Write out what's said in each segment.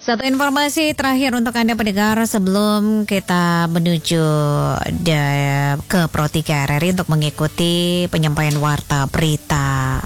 Satu informasi terakhir untuk Anda pendengar sebelum kita menuju ke Pro 3 RRI untuk mengikuti penyampaian warta berita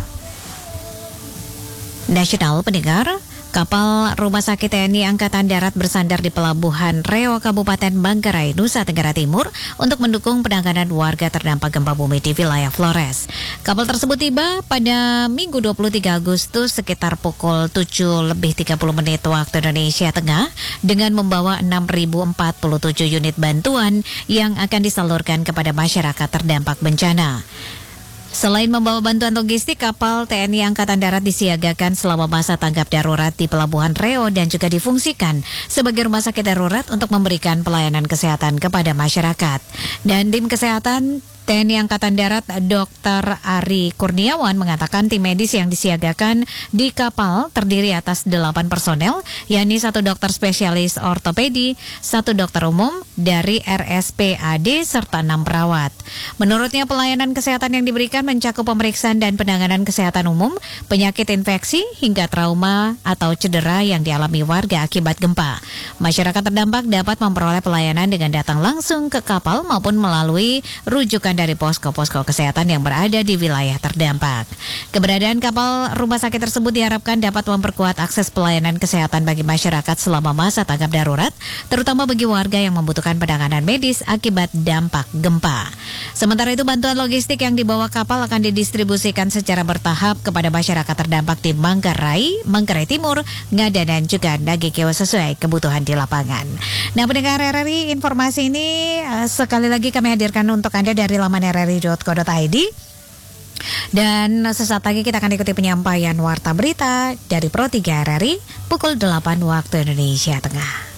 nasional pendengar. Kapal Rumah Sakit TNI Angkatan Darat bersandar di Pelabuhan Reo, Kabupaten Manggarai, Nusa Tenggara Timur untuk mendukung penanganan warga terdampak gempa bumi di wilayah Flores. Kapal tersebut tiba pada Minggu 23 Agustus sekitar pukul 7:30 waktu Indonesia Tengah dengan membawa 6.047 unit bantuan yang akan disalurkan kepada masyarakat terdampak bencana. Selain membawa bantuan logistik, kapal TNI Angkatan Darat disiagakan selama masa tanggap darurat di Pelabuhan Reo dan juga difungsikan sebagai rumah sakit darurat untuk memberikan pelayanan kesehatan kepada masyarakat. Dan tim kesehatan TNI Angkatan Darat Dr. Ari Kurniawan mengatakan tim medis yang disiagakan di kapal terdiri atas 8 personel, yakni 1 dokter spesialis ortopedi, 1 dokter umum dari RSPAD, serta 6 perawat. Menurutnya pelayanan kesehatan yang diberikan mencakup pemeriksaan dan penanganan kesehatan umum, penyakit infeksi, hingga trauma atau cedera yang dialami warga akibat gempa. Masyarakat terdampak dapat memperoleh pelayanan dengan datang langsung ke kapal maupun melalui rujukan dari posko-posko kesehatan yang berada di wilayah terdampak. Keberadaan kapal rumah sakit tersebut diharapkan dapat memperkuat akses pelayanan kesehatan bagi masyarakat selama masa tanggap darurat, terutama bagi warga yang membutuhkan penanganan medis akibat dampak gempa. Sementara itu, bantuan logistik yang dibawa kapal akan didistribusikan secara bertahap kepada masyarakat terdampak di Manggarai, Manggarai Timur, Ngada, dan juga Nagekeo sesuai kebutuhan di lapangan. Nah, pendengar RRI, informasi ini sekali lagi kami hadirkan untuk Anda dari laman rri.co.id. Dan sesaat lagi kita akan ikuti penyampaian warta berita dari Pro 3 RRI pukul 8 waktu Indonesia Tengah.